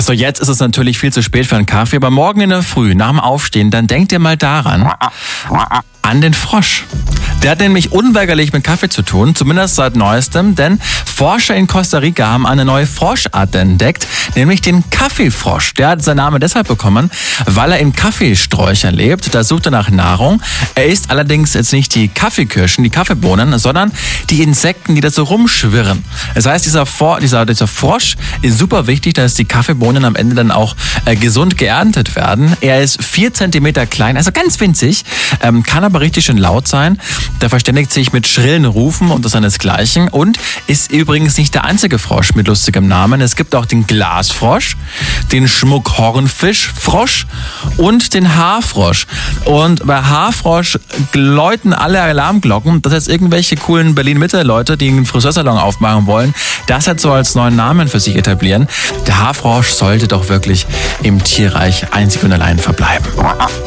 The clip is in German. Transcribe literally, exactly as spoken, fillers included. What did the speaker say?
So, jetzt ist es natürlich viel zu spät für einen Kaffee, aber morgen in der Früh, nach dem Aufstehen, dann denkt ihr mal daran, an den Frosch. Der hat nämlich unweigerlich mit Kaffee zu tun, zumindest seit Neuestem, denn Forscher in Costa Rica haben eine neue Froschart entdeckt, nämlich den Kaffeefrosch. Der hat seinen Namen deshalb bekommen, weil er in Kaffeesträuchern lebt. Da sucht er nach Nahrung. Er isst allerdings jetzt nicht die Kaffeekirschen, die Kaffeebohnen, sondern die Insekten, die da so rumschwirren. Das heißt, dieser, For- dieser, dieser Frosch ist super wichtig, dass die Kaffeebohnen am Ende dann auch äh, gesund geerntet werden. Er ist vier Zentimeter klein, also ganz winzig, ähm, kann aber richtig schön laut sein. Der verständigt sich mit schrillen Rufen und das seinesgleichen und ist übrigens nicht der einzige Frosch mit lustigem Namen. Es gibt auch den Glasfrosch, den Schmuckhornfischfrosch und den Haarfrosch. Und bei Haarfrosch läuten alle Alarmglocken, dass jetzt irgendwelche coolen Berlin-Mitte-Leute, die einen Friseursalon aufmachen wollen, das jetzt so als neuen Namen für sich etablieren. Der Haarfrosch sollte doch wirklich im Tierreich einzig und allein verbleiben.